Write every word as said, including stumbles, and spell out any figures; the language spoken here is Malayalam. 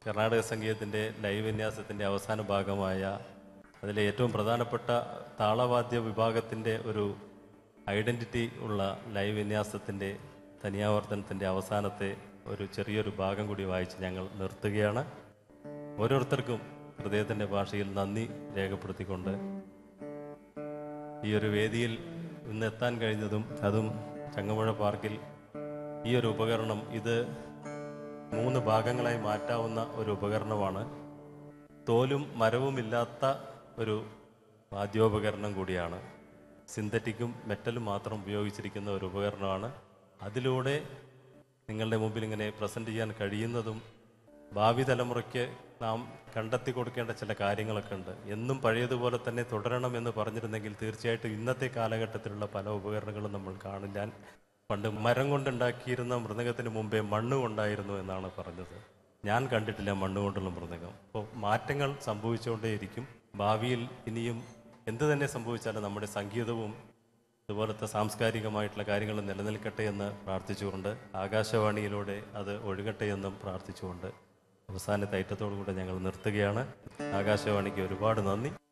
കർണാടക സംഗീതത്തിൻ്റെ ലൈവ് വിന്യാസത്തിൻ്റെ അവസാന ഭാഗമായ അതിലെ ഏറ്റവും പ്രധാനപ്പെട്ട താളവാദ്യ വിഭാഗത്തിൻ്റെ ഒരു ഐഡൻറ്റിറ്റി ഉള്ള ലൈവ് വിന്യാസത്തിൻ്റെ തനിയാവർത്തനത്തിൻ്റെ അവസാനത്തെ ഒരു ചെറിയൊരു ഭാഗം കൂടി വായിച്ച് ഞങ്ങൾ നിർത്തുകയാണ്. ഓരോരുത്തർക്കും ഹൃദയത്തിൻ്റെ ഭാഷയിൽ നന്ദി രേഖപ്പെടുത്തിക്കൊണ്ട് ഈ ഒരു വേദിയിൽ ഇന്ന് എത്താൻ കഴിഞ്ഞതും, അതും ചങ്ങമ്പുഴ പാർക്കിൽ ഈ ഒരു ഉപകരണം, ഇത് മൂന്ന് ഭാഗങ്ങളായി മാറ്റാവുന്ന ഒരു ഉപകരണമാണ്. തോലും മരവുമില്ലാത്ത ഒരു വാദ്യോപകരണം കൂടിയാണ്. സിന്തറ്റിക്കും മെറ്റലും മാത്രം ഉപയോഗിച്ചിരിക്കുന്ന ഒരു ഉപകരണമാണ്. അതിലൂടെ നിങ്ങളുടെ മുമ്പിൽ ഇങ്ങനെ പ്രസൻറ്റ് ചെയ്യാൻ കഴിയുന്നതും ഭാവി തലമുറയ്ക്ക് നാം കണ്ടെത്തി കൊടുക്കേണ്ട ചില കാര്യങ്ങളൊക്കെ ഉണ്ട്. എന്നും പഴയതുപോലെ തന്നെ തുടരണമെന്ന് പറഞ്ഞിരുന്നെങ്കിൽ തീർച്ചയായിട്ടും ഇന്നത്തെ കാലഘട്ടത്തിലുള്ള പല ഉപകരണങ്ങളും നമ്മൾ കാണില്ല. പണ്ട് മരം കൊണ്ടുണ്ടാക്കിയിരുന്ന മൃദംഗത്തിന് മുമ്പേ മണ്ണ് കൊണ്ടായിരുന്നു എന്നാണ് പറഞ്ഞത്. ഞാൻ കണ്ടിട്ടില്ല മണ്ണ് കൊണ്ടുള്ള മൃദംഗം. അപ്പോൾ മാറ്റങ്ങൾ സംഭവിച്ചുകൊണ്ടേയിരിക്കും. ഭാവിയിൽ ഇനിയും എന്ത് തന്നെ സംഭവിച്ചാലും നമ്മുടെ സംഗീതവും ഇതുപോലത്തെ സാംസ്കാരികമായിട്ടുള്ള കാര്യങ്ങൾ നിലനിൽക്കട്ടെ എന്ന് പ്രാർത്ഥിച്ചുകൊണ്ട്, ആകാശവാണിയിലൂടെ അത് ഒഴുകട്ടെ എന്നും പ്രാർത്ഥിച്ചുകൊണ്ട് അവസാനത്തെ ഐറ്റത്തോടു കൂടെ ഞങ്ങൾ നിർത്തുകയാണ്. ആകാശവാണിക്ക് ഒരുപാട് നന്ദി.